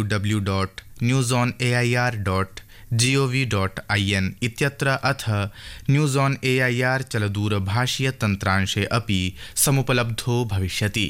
www.newsonair.gov.in इत्यत्र अथ news on AIR चलदूरभाषीयतन्त्रांशे अपि समुपलब्धो भविष्यति।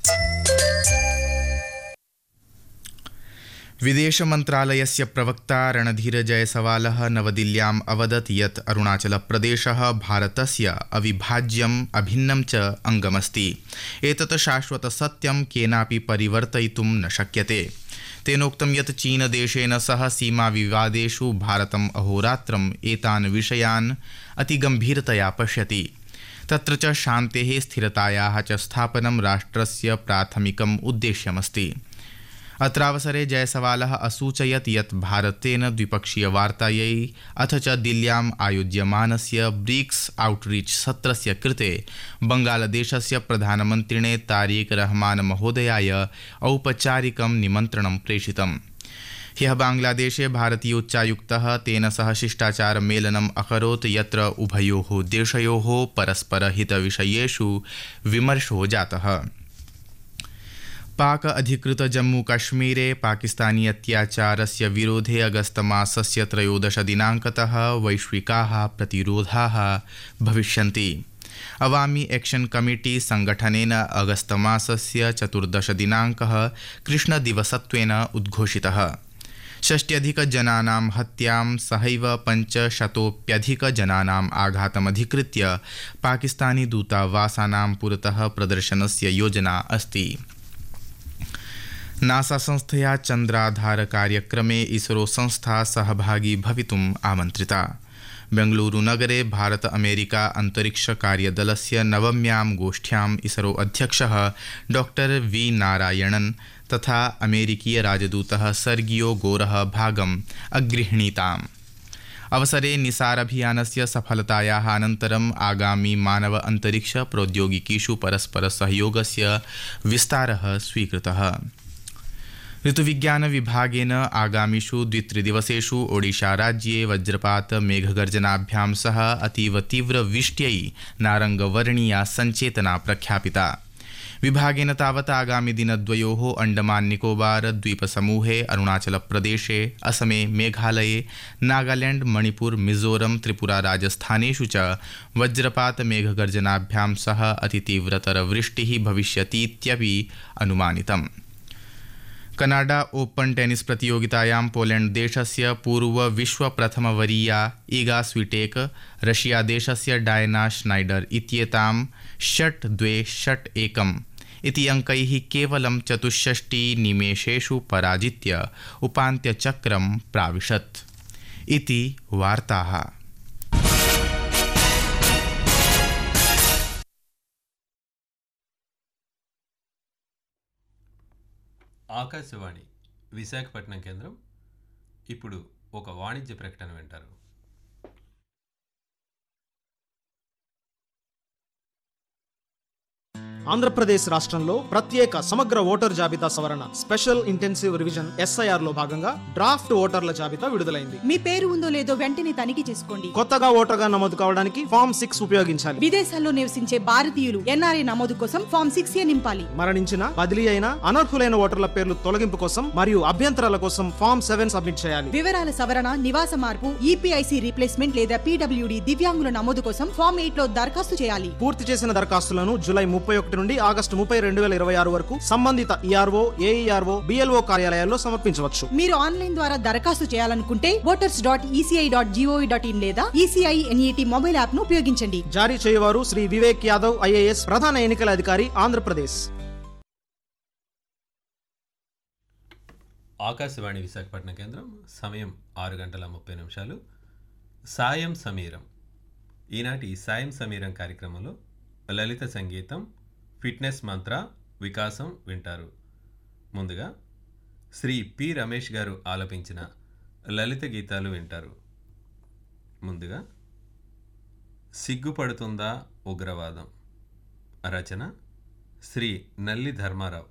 विदेशमन्त्रालयस्य प्रवक्ता रणधीर जयसवालः नवदिल्ल्याम् अवदत् यत् अरुणाचलप्रदेशः भारतस्य अविभाज्यम् अभिन्नं च अङ्गमस्ति। एतत् शाश्वतसत्यं केनापि परिवर्तयितुं न शक्यते। तेनोक्तं यत् चीनदेशेन सह सीमाविवादेषु भारतम् अहोरात्रम् एतान् विषयान् अतिगम्भीरतया पश्यति। तत्र च शान्तेः स्थिरतायाः च स्थापनं राष्ट्रस्य प्राथमिकम् उद्देश्यमस्ति। अत्रावसरे जयसवालः असूचयत् यत् भारतेन द्विपक्षीयवार्तायै अथ च दिल्ल्याम् आयोज्यमानस्य ब्रिक्स आउटरीच सत्रस्य कृते बंगालदेशस्य प्रधानमन्त्रिणे तारिक रहमान महोदयाय औपचारिकं निमन्त्रणं प्रेषितम्। ह्यः बांग्लादेशे भारतीयोच्चायुक्तः तेन सह शिष्टाचारमेलनम् अकरोत् यत्र उभयोः देशयोः परस्परहितविषयेषु विमर्शो जातः। पाक अधिकृत जम्मू कश्मीरे पाकिस्तानी अत्याचारस्य विरोधे अगस्तमासस्य 13 दिनाङ्कतः वैश्विकाः प्रतिरोधाः भविष्यन्ति। अवामी एक्शन कमिटी संगठनेन अगस्तमासस्य 14 दिनाङ्कः कृष्णदिवसत्वेन उद्घोषितः। 60 जनानां हत्यां सहैव 500 जनानाम् आघातमधिकृत्य पाकिस्तानी दूतावासानां पुरतः प्रदर्शनस्य योजना अस्ति। नासा संस्थया चन्द्राधारकार्यक्रमे इसरो संस्था सहभागी भवितुम् आमन्त्रिता। बेंगलुरुनगरे भारत अमेरिका अन्तरिक्षकार्यदलस्य नवम्यां गोष्ठ्याम् इसरो अध्यक्षः डॉक्टर वी नारायणन् तथा अमेरिकीय राजदूतः सर्गियो गोरः भागम् अगृह्णीताम्। अवसरे निसारभियानस्य सफलतायाः अनन्तरम् आगामी मानव अन्तरिक्ष प्रौद्योगिकीषु परस्परसहयोगस्य विस्तारः स्वीकृतः। ऋतुविज्ञान विभागेन आगामिषु 2-3 दिवसेषु ओडिशाराज्ये वज्रपात मेघगर्जनाभ्यां सह अतीव तीव्रवृष्ट्यै नारङ्गवर्णीया सञ्चेतना प्रख्यापिता। विभागेन तावत् आगामि दिनद्वयोः अण्डमान निकोबार द्वीपसमूहे अरुणाचलप्रदेशे असमे मेघालये नागालैंड मणिपुर मिजोरम त्रिपुरा राजस्थानेषु च वज्रपात मेघगर्जनाभ्यां सह अतितीव्रतरवृष्टिः भविष्यतीत्यपि अनुमानितम्। कनाडा ओपन टेनिस प्रतियोगितायां पोलैंड देशस्य पूर्व विश्व प्रथमवरीया ईगा स्विटेक रशिया देशस्य डायना श्नाइडर इत्येतां 6-2, 6-1 इति अंकैः केवलं 64 निमेषेषु पराजित्य उपान्त्यचक्रं प्राविशत्। इति वार्ताः। ఆకాశవాణి విశాఖపట్నం కేంద్రం ఇప్పుడు ఒక వాణిజ్య ప్రకటన వింటారు. ఆంధ్రప్రదేశ్ రాష్ట్రంలో ప్రత్యేక సమగ్ర ఓటర్ జాబితా సవరణ స్పెషల్ ఇంటెన్సివ్ రివిజన్ SIR లో భాగంగా డ్రాఫ్ట్ ఓటర్ల జాబితా విడుదలైంది. మీ పేరు ఉందో లేదో వెంటనే తనిఖీ చేసుకోండి. కొత్తగా ఓటర్గా నమోదు కావడానికి ఫామ్ 6 ఉపయోగించాలి. విదేశాల్లో నివసించే భారతీయులు NRI నమోదు కోసం ఫామ్ 6A నింపాలి. మరణించిన, బదిలీ అయిన, అనర్హులైన ఓటర్ల పేర్లు తొలగింపు కోసం మరియు అభ్యంతరాల కోసం ఫామ్ 7 సబ్మిట్ చేయాలి. వివరాల సవరణ, నివాస మార్పు, EPIC రీప్లేస్మెంట్ లేదా PWD దివ్యాంగుల నమోదు కోసం ఫామ్ 8 లో దరఖాస్తు చేయాలి. పూర్తి చేసిన దరఖాస్తులను జూలై 31 నుండి ఆగస్టు 30, 2026 వరకు సంబంధిత ERO, AERO, BLO కార్యాలయాల్లో సమర్పించవచ్చు. మీరు ఆన్లైన్ ద్వారా దరఖాస్తు చేయాలనుకుంటే voters.eci.gov.in లేదా ECI NET మొబైల్ యాప్ ను ఉపయోగించండి. జారీ చేయవారు శ్రీ వివేక్ యాదవ్ IAS, ప్రధాన ఎన్నికల అధికారి, ఆంధ్రప్రదేశ్. ఆకాశవాణి విశాఖపట్నం కేంద్రం సమయం 6:30 సాయం సమీరం. ఈనాటి సాయం సమీరం కార్యక్రమంలో లలిత సంగీతం, ఫిట్నెస్ మంత్ర, వికాసం వింటారు. ముందుగా శ్రీ పి రమేష్ గారు ఆలపించిన లలిత గీతాలు వింటారు. ముందుగా సిగ్గుపడుతుందా ఉగ్రవాదం, రచన శ్రీ నల్లి ధర్మారావు.